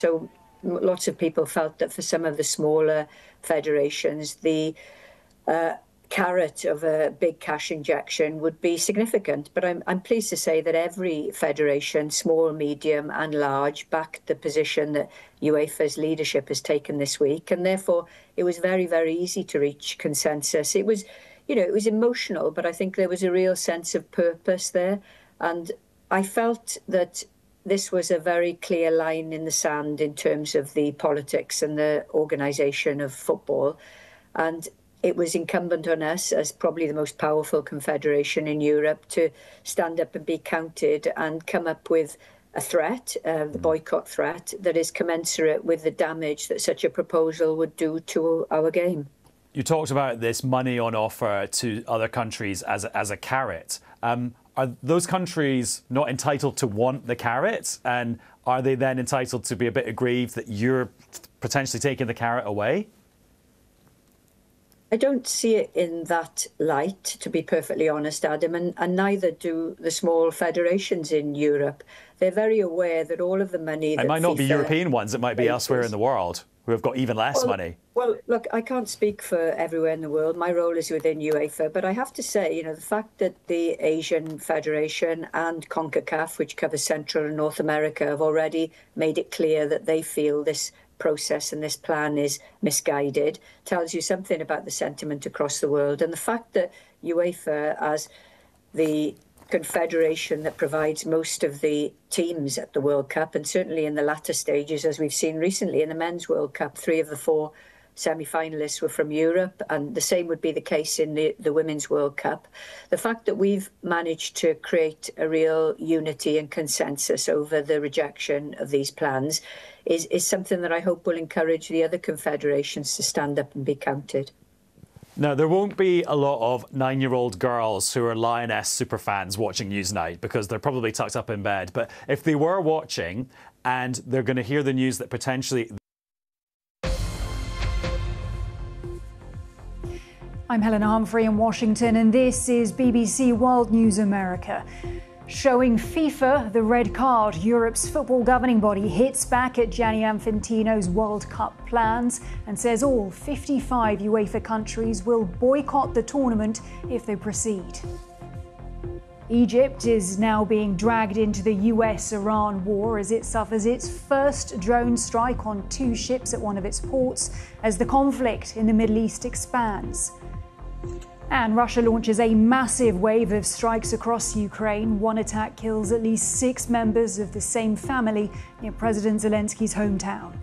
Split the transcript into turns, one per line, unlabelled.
So lots of people felt that for some of the smaller federations, the carrot of a big cash injection would be significant. But I'm pleased to say that every federation, small, medium and large, backed the position that UEFA's leadership has taken this week. And therefore, it was very, very easy to reach consensus. It was, it was emotional, but I think there was a real sense of purpose there. And I felt that this was a very clear line in the sand in terms of the politics and the organisation of football. And it was incumbent on us, as probably the most powerful confederation in Europe, to stand up and be counted and come up with a threat, the boycott threat, that is commensurate with the damage that such a proposal would do to our game.
You talked about this money on offer to other countries as a carrot. Are those countries not entitled to want the carrot? And are they then entitled to be a bit aggrieved that you're potentially taking the carrot away?
I don't see it in that light, to be perfectly honest, Adam, and neither do the small federations in Europe. They're very aware that all of the money that
it might not be
FIFA
European ones, it might be elsewhere in the world who have got even less money.
Well, look, I can't speak for everywhere in the world. My role is within UEFA, but I have to say, the fact that the Asian Federation and CONCACAF, which covers Central and North America, have already made it clear that they feel this process and this plan is misguided, tells you something about the sentiment across the world. And the fact that UEFA, as the confederation that provides most of the teams at the World Cup, and certainly in the latter stages, as we've seen recently in the Men's World Cup, 3 of the 4 semi-finalists were from Europe, and the same would be the case in the Women's World Cup. The fact that we've managed to create a real unity and consensus over the rejection of these plans is something that I hope will encourage the other confederations to stand up and be counted.
Now, there won't be a lot of 9-year-old girls who are Lioness superfans watching Newsnight because they're probably tucked up in bed. But if they were watching and they're going to hear the news that potentially...
I'm Helena Humphrey in Washington, and this is BBC World News America. Showing FIFA the red card, Europe's football governing body hits back at Gianni Infantino's World Cup plans and says all 55 UEFA countries will boycott the tournament if they proceed. Egypt is now being dragged into the US-Iran war as it suffers its first drone strike on 2 ships at one of its ports as the conflict in the Middle East expands. And Russia launches a massive wave of strikes across Ukraine. One attack kills at least 6 members of the same family near President Zelensky's hometown.